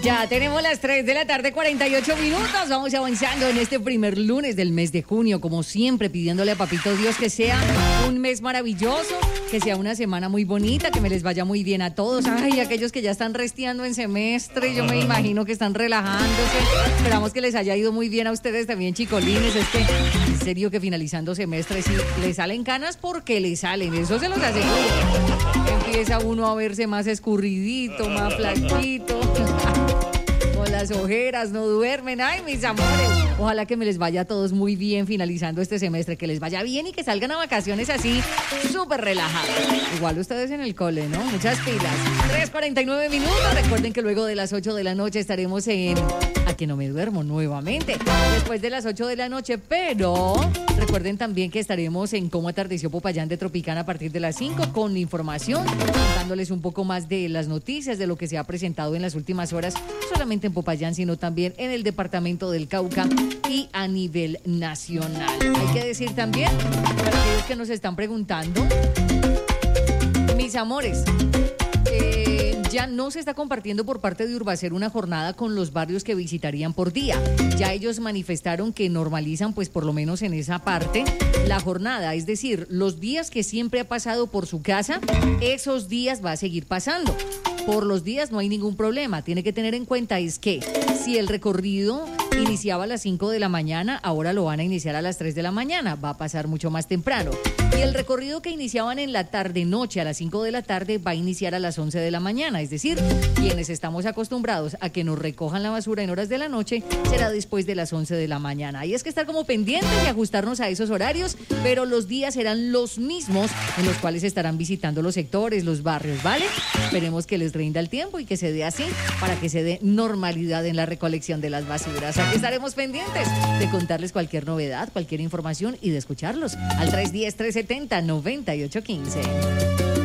Ya tenemos las 3 de la tarde, 48 minutos. Vamos avanzando en este primer lunes del mes de junio, como siempre, pidiéndole a Papito Dios que sea un mes maravilloso, que sea una semana muy bonita, que me les vaya muy bien a todos. Ay, aquellos que ya están resteando en semestre, yo me imagino que están relajándose. Esperamos que les haya ido muy bien a ustedes también, chicolines. Es que, en serio, que finalizando semestre, sí, les salen canas porque les salen, eso se los aseguro. Empieza uno a verse más escurridito, más flaquito. Con las ojeras, no duermen. Ay, mis amores. Ojalá que me les vaya a todos muy bien finalizando este semestre, que les vaya bien y que salgan a vacaciones así, súper relajados. Igual ustedes en el cole, ¿no? Muchas pilas. 3:49 minutos. Recuerden que luego de las 8 de la noche estaremos en A que no me duermo nuevamente. Después de las 8 de la noche, pero recuerden también que estaremos en Cómo atardeció Popayán de Tropicana a partir de las 5 con información, contándoles un poco más de las noticias, de lo que se ha presentado en las últimas horas, no solamente en Popayán, sino también en el departamento del Cauca y a nivel nacional. Hay que decir también, para aquellos que nos están preguntando, mis amores, ya no se está compartiendo por parte de Urbacer una jornada con los barrios que visitarían por día. Ya ellos manifestaron que normalizan, pues por lo menos en esa parte, la jornada. Es decir, los días que siempre ha pasado por su casa, esos días va a seguir pasando. Por los días no hay ningún problema. Tiene que tener en cuenta es que si el recorrido iniciaba a las 5 de la mañana, ahora lo van a iniciar a las 3 de la mañana. Va a pasar mucho más temprano. Y el recorrido que iniciaban en la tarde-noche a las 5 de la tarde va a iniciar a las 11 de la mañana. Es decir, quienes estamos acostumbrados a que nos recojan la basura en horas de la noche, será después de las 11 de la mañana. Hay es que estar como pendientes y ajustarnos a esos horarios, pero los días serán los mismos en los cuales estarán visitando los sectores, los barrios, ¿vale? Esperemos que les rinda el tiempo y que se dé así para que se dé normalidad en la recolección de las basuras. Aquí estaremos pendientes de contarles cualquier novedad, cualquier información y de escucharlos al 310-370-9815.